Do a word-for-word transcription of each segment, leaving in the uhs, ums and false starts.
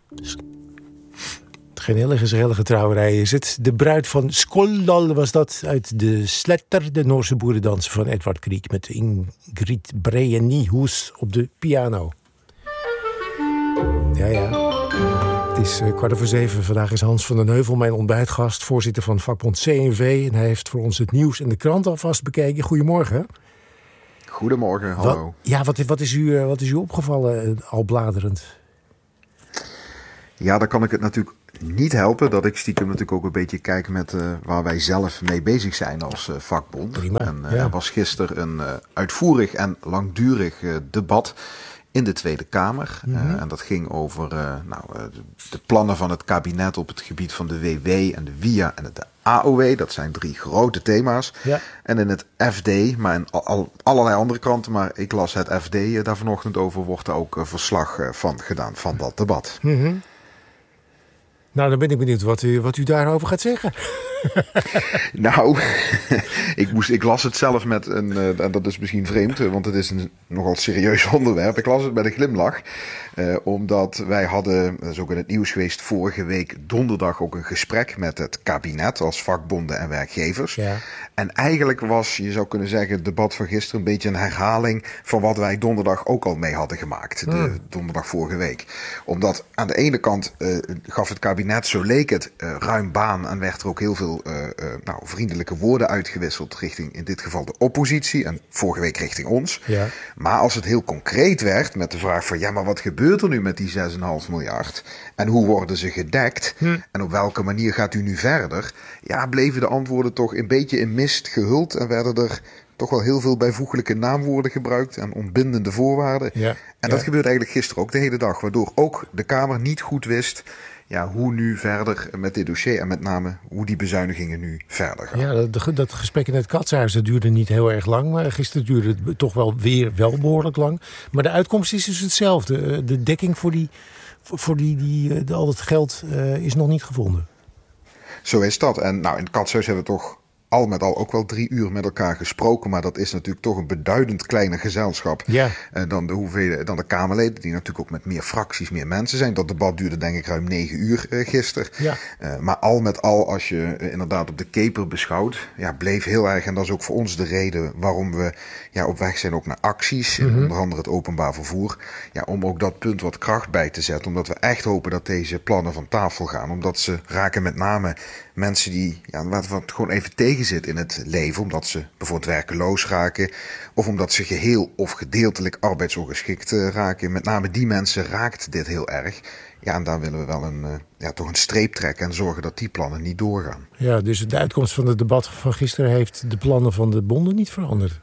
Geen hele gezellige trouwerij is het. De bruid van Skoldal was dat uit de Sletter, de Noorse boerendans van Edvard Grieg, met Ingrid Breenihoes op de piano. Ja, ja. Het is uh, kwart over zeven. Vandaag is Hans van den Heuvel mijn ontbijtgast, voorzitter van vakbond C N V. En hij heeft voor ons het nieuws en de krant alvast bekeken. Goedemorgen. Goedemorgen, hallo. Wat, ja, wat, wat, is u, wat is u opgevallen, uh, al bladerend? Ja, dan kan ik het natuurlijk niet helpen dat ik stiekem natuurlijk ook een beetje kijk met uh, waar wij zelf mee bezig zijn als uh, vakbond. Prima, en uh, ja. Er was gisteren een uh, uitvoerig en langdurig uh, debat in de Tweede Kamer. Mm-hmm. Uh, en dat ging over uh, nou, uh, de, de plannen van het kabinet op het gebied van de W W en de W I A en de A O W. Dat zijn drie grote thema's. Ja. En in het F D, maar in al, al, allerlei andere kranten, maar ik las het F D uh, daar vanochtend over, wordt er ook uh, verslag uh, van gedaan van dat debat. Mm-hmm. Nou, dan ben ik benieuwd wat u, wat u daarover gaat zeggen. Nou, ik, moest, ik las het zelf met een, uh, en dat is misschien vreemd, want het is een nogal serieus onderwerp. Ik las het met een glimlach, uh, omdat wij hadden, dat is ook in het nieuws geweest, vorige week donderdag ook een gesprek met het kabinet als vakbonden en werkgevers. Ja. En eigenlijk was, je zou kunnen zeggen, het debat van gisteren een beetje een herhaling van wat wij donderdag ook al mee hadden gemaakt. De hmm. donderdag vorige week. Omdat aan de ene kant uh, gaf het kabinet, zo leek het, uh, ruim baan en werd er ook heel veel uh, uh, nou, vriendelijke woorden uitgewisseld richting in dit geval de oppositie en vorige week richting ons. Ja. Maar als het heel concreet werd met de vraag van ja, maar wat gebeurt er nu met die zes komma vijf miljard en hoe worden ze gedekt hmm. en op welke manier gaat u nu verder? Ja, bleven de antwoorden toch een beetje in mist gehuld en werden er toch wel heel veel bijvoeglijke naamwoorden gebruikt en ontbindende voorwaarden. Ja, en ja. dat gebeurde eigenlijk gisteren ook de hele dag, waardoor ook de Kamer niet goed wist ja, hoe nu verder met dit dossier en met name hoe die bezuinigingen nu verder gaan. Ja, dat, dat gesprek in het Katshuis, dat duurde niet heel erg lang, maar gisteren duurde het toch wel weer wel behoorlijk lang. Maar de uitkomst is dus hetzelfde. De dekking voor, die, voor die, die, de, al het geld uh, is nog niet gevonden. Zo is dat. En nou, in het Katshuis hebben we toch al met al ook wel drie uur met elkaar gesproken. Maar dat is natuurlijk toch een beduidend kleiner gezelschap ja. uh, dan, de hoeveel, dan de Kamerleden. Die natuurlijk ook met meer fracties, meer mensen zijn. Dat debat duurde denk ik ruim negen uur uh, gisteren. Ja. Uh, maar al met al, als je uh, inderdaad op de keper beschouwt, ja, bleef heel erg. En dat is ook voor ons de reden waarom we ja, op weg zijn ook naar acties. Mm-hmm. Onder andere het openbaar vervoer. Ja, om ook dat punt wat kracht bij te zetten. Omdat we echt hopen dat deze plannen van tafel gaan. Omdat ze raken met name mensen die ja, wat, wat gewoon even tegen zit in het leven, omdat ze bijvoorbeeld werkeloos raken of omdat ze geheel of gedeeltelijk arbeidsongeschikt uh, raken. Met name die mensen raakt dit heel erg. Ja, en daar willen we wel een, uh, ja, toch een streep trekken en zorgen dat die plannen niet doorgaan. Ja, dus de uitkomst van het debat van gisteren heeft de plannen van de bonden niet veranderd?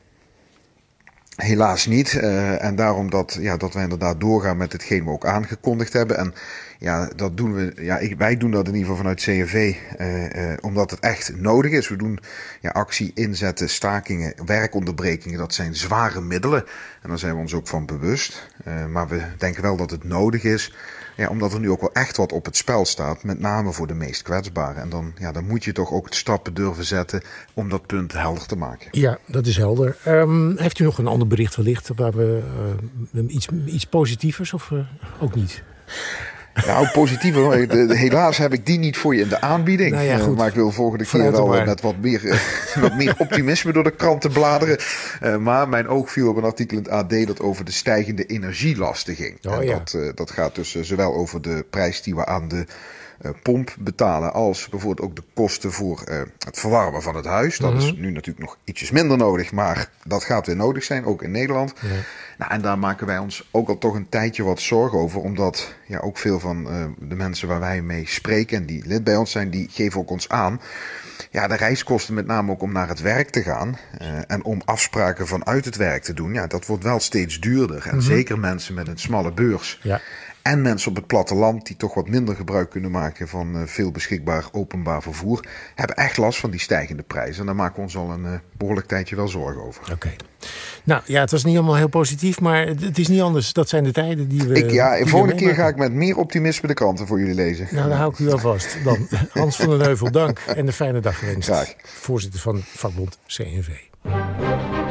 Helaas niet. Uh, en daarom dat, ja, dat wij inderdaad doorgaan met hetgeen we ook aangekondigd hebben. En ja, dat doen we. Ja, ik, wij doen dat in ieder geval vanuit C N V, uh, uh, omdat het echt nodig is. We doen ja, actie, inzetten, stakingen, werkonderbrekingen. Dat zijn zware middelen. En daar zijn we ons ook van bewust. Uh, maar we denken wel dat het nodig is. Ja, omdat er nu ook wel echt wat op het spel staat, met name voor de meest kwetsbaren. En dan, ja, dan moet je toch ook stappen durven zetten om dat punt helder te maken. Ja, dat is helder. Um, heeft u nog een ander bericht wellicht waar we uh, iets, iets positievers of uh, ook niet? Nou, positiever. Helaas heb ik die niet voor je in de aanbieding. Nou ja, uh, maar ik wil volgende keer wel met wat meer, uh, wat meer optimisme door de krant te bladeren. Uh, maar mijn oog viel op een artikel in het A D dat over de stijgende energielasten ging. Oh, en ja. dat, uh, dat gaat dus uh, zowel over de prijs die we aan de uh, pomp betalen als bijvoorbeeld ook de kosten voor uh, het verwarmen van het huis. Dat mm-hmm. is nu natuurlijk nog ietsjes minder nodig, maar dat gaat weer nodig zijn, ook in Nederland. Ja. Nou, en daar maken wij ons ook al toch een tijdje wat zorgen over, omdat ja, ook veel van uh, de mensen waar wij mee spreken en die lid bij ons zijn, die geven ook ons aan. Ja, de reiskosten met name ook om naar het werk te gaan uh, en om afspraken vanuit het werk te doen, ja, dat wordt wel steeds duurder. En mm-hmm. zeker mensen met een smalle beurs. Ja. En mensen op het platteland die toch wat minder gebruik kunnen maken van uh, veel beschikbaar openbaar vervoer, hebben echt last van die stijgende prijzen. En daar maken we ons al een uh, behoorlijk tijdje wel zorgen over. Oké. Okay. Nou ja, het was niet allemaal heel positief, maar het is niet anders. Dat zijn de tijden die we... Ik, ja, de volgende keer ga ik met meer optimisme de kranten voor jullie lezen. Nou, dan hou ik u wel vast. Dan Hans van den Heuvel, dank en een fijne dag gewenst. Graag. Voorzitter van vakbond C N V.